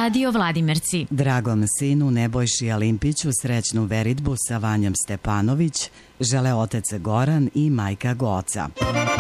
Radio Vladimirci. Dragom sinu Nebojši Alimpiću srećnu veritbu sa Vanjom Stepanović žele otac Goran i majka Goca.